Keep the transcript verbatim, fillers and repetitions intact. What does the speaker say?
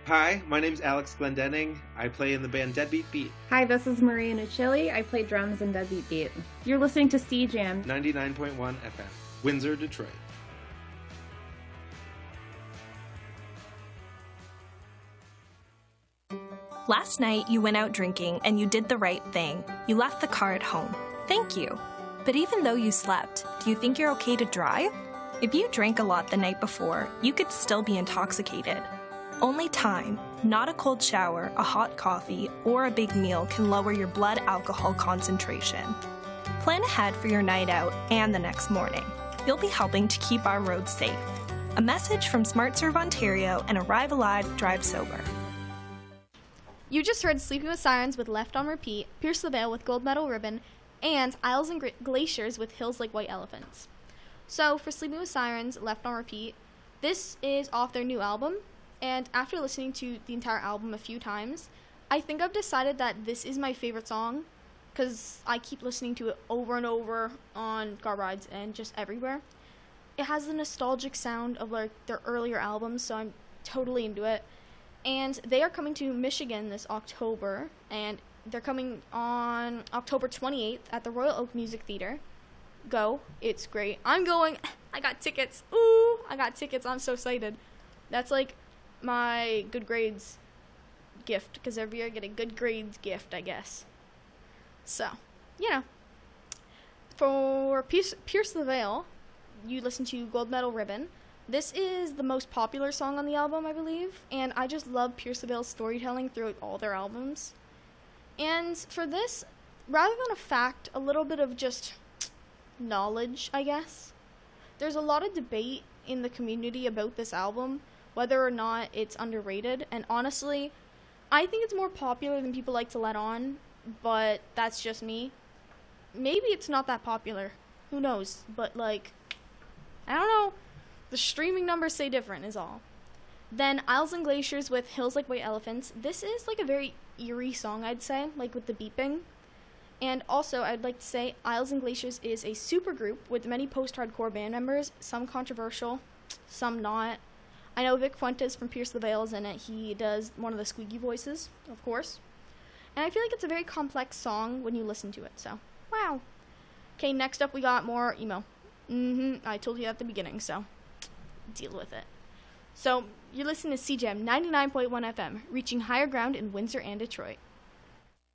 Hi, my name's Alex Glendenning. I play in the band Deadbeat Beat. Hi, this is Maria Nucilli. I play drums in Deadbeat Beat. You're listening to C Jam ninety-nine point one F M, Windsor, Detroit. Last night, you went out drinking and you did the right thing. You left the car at home. Thank you. But even though you slept, do you think you're okay to drive? If you drank a lot the night before, you could still be intoxicated. Only time, not a cold shower, a hot coffee, or a big meal can lower your blood alcohol concentration. Plan ahead for your night out and the next morning. You'll be helping to keep our roads safe. A message from SmartServe Ontario and Arrive Alive, Drive Sober. You just heard Sleeping with Sirens with Left on Repeat, Pierce the Veil with Gold Medal Ribbon, and Isles and Glaciers with Hills Like White Elephants. So, for Sleeping with Sirens, Left on Repeat, this is off their new album, and after listening to the entire album a few times, I think I've decided that this is my favorite song, because I keep listening to it over and over on car rides and just everywhere. It has the nostalgic sound of like their earlier albums, so I'm totally into it. And they are coming to Michigan this October, and they're coming on October twenty-eighth at the Royal Oak Music Theater. Go. It's great. I'm going. I got tickets. Ooh, I got tickets. I'm so excited. That's like my good grades gift, because every year I get a good grades gift, I guess. So, you know. For Pierce, Pierce the Veil, you listen to Gold Medal Ribbon. This is the most popular song on the album, I believe, and I just love Pierce the Veil's storytelling throughout all their albums. And for this, rather than a fact, a little bit of just knowledge, I guess. There's a lot of debate in the community about this album, whether or not it's underrated, and honestly, I think it's more popular than people like to let on, but that's just me. Maybe it's not that popular. Who knows? But, like, I don't know. The streaming numbers say different is all. Then Isles and Glaciers with Hills Like White Elephants. This is like a very eerie song, I'd say, like with the beeping. And also, I'd like to say Isles and Glaciers is a supergroup with many post-hardcore band members, some controversial, some not. I know Vic Fuentes from Pierce the Veil is in it. He does one of the squeaky voices, of course. And I feel like it's a very complex song when you listen to it, so wow. Okay, next up we got more emo. Mm-hmm, I told you at the beginning, so deal with it. So, you're listening to C Jam ninety-nine point one F M, reaching higher ground in Windsor and Detroit.